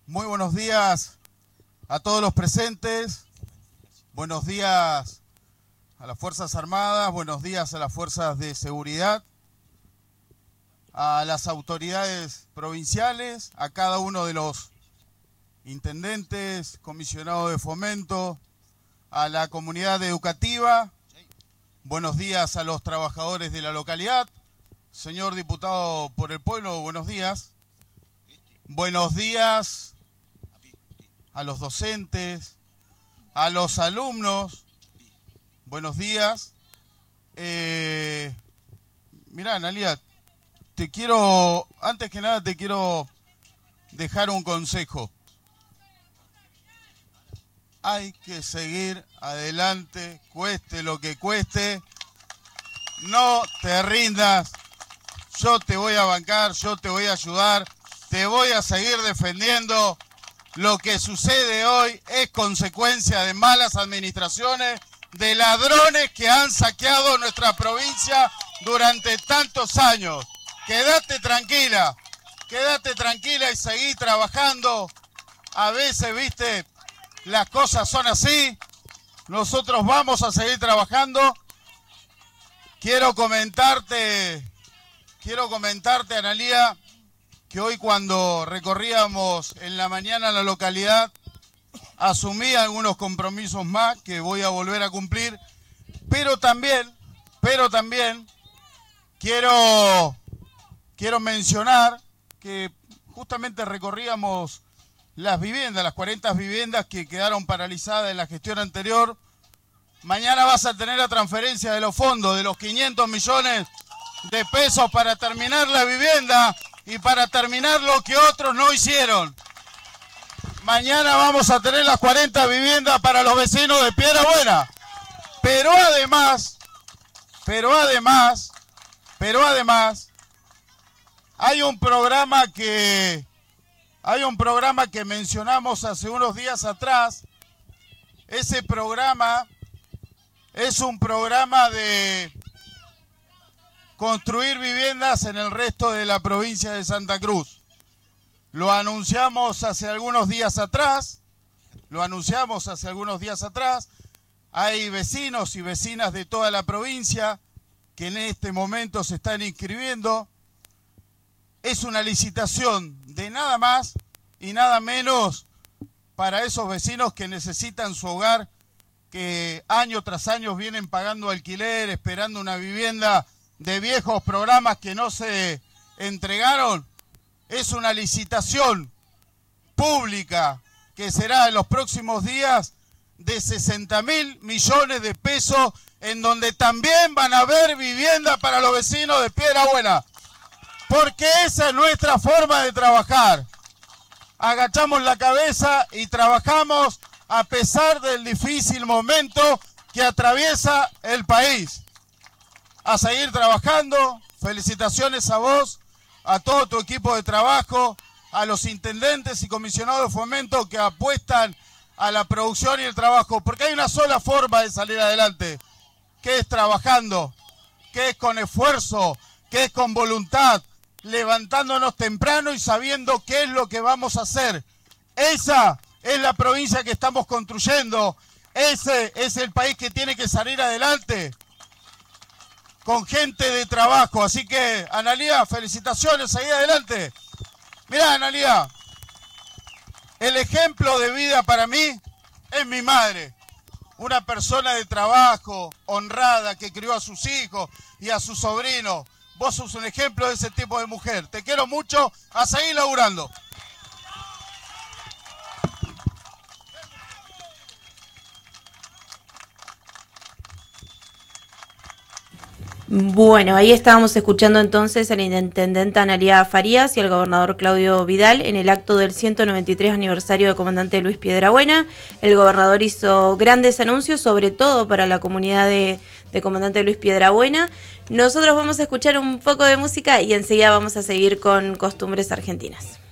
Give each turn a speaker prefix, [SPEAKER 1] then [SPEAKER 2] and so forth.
[SPEAKER 1] Muy buenos días a todos los presentes, buenos días a las Fuerzas Armadas, buenos días a las Fuerzas de Seguridad, a las autoridades provinciales, a cada uno de los intendentes, comisionados de fomento, a la comunidad educativa, buenos días a los trabajadores de la localidad. Señor diputado por el pueblo, buenos días. Buenos días a los docentes, a los alumnos, buenos días. Mirá, Analia, antes que nada te quiero dejar un consejo. Hay que seguir adelante, cueste lo que cueste. No te rindas. Yo te voy a bancar, yo te voy a ayudar, te voy a seguir defendiendo. Lo que sucede hoy es consecuencia de malas administraciones, de ladrones que han saqueado nuestra provincia durante tantos años. Quédate tranquila y seguí trabajando. A veces, viste, las cosas son así. Nosotros vamos a seguir trabajando. Quiero comentarte, Analia, que hoy cuando recorríamos en la mañana la localidad, asumí algunos compromisos más que voy a volver a cumplir, pero también quiero mencionar que justamente recorríamos las viviendas, las 40 viviendas que quedaron paralizadas en la gestión anterior. Mañana vas a tener la transferencia de los fondos, de los 500 millones de pesos para terminar la vivienda y para terminar lo que otros no hicieron. Mañana vamos a tener las 40 viviendas para los vecinos de Piedra Buena. Pero además, hay un programa que mencionamos hace unos días atrás. Ese programa es un programa de construir viviendas en el resto de la provincia de Santa Cruz. Lo anunciamos hace algunos días atrás. Hay vecinos y vecinas de toda la provincia que en este momento se están inscribiendo. Es una licitación de nada más y nada menos para esos vecinos que necesitan su hogar, que año tras año vienen pagando alquiler, esperando una vivienda de viejos programas que no se entregaron. Es una licitación pública que será en los próximos días de 60.000 millones de pesos, en donde también van a haber vivienda para los vecinos de Piedra Buena. Porque esa es nuestra forma de trabajar. Agachamos la cabeza y trabajamos a pesar del difícil momento que atraviesa el país. A seguir trabajando. Felicitaciones a vos, a todo tu equipo de trabajo, a los intendentes y comisionados de fomento que apuestan a la producción y el trabajo, porque hay una sola forma de salir adelante, que es trabajando, que es con esfuerzo, que es con voluntad, levantándonos temprano y sabiendo qué es lo que vamos a hacer. Esa es la provincia que estamos construyendo, ese es el país que tiene que salir adelante, con gente de trabajo. Así que, Analia, felicitaciones, seguí adelante. Mirá, Analia, el ejemplo de vida para mí es mi madre. Una persona de trabajo, honrada, que crió a sus hijos y a sus sobrinos. Vos sos un ejemplo de ese tipo de mujer. Te quiero mucho, a seguir laburando.
[SPEAKER 2] Bueno, ahí estábamos escuchando entonces a la intendenta Analia Farías y al gobernador Claudio Vidal en el acto del 193 aniversario del comandante Luis Piedrabuena. El gobernador hizo grandes anuncios, sobre todo para la comunidad de comandante Luis Piedrabuena. Nosotros vamos a escuchar un poco de música y enseguida vamos a seguir con costumbres argentinas.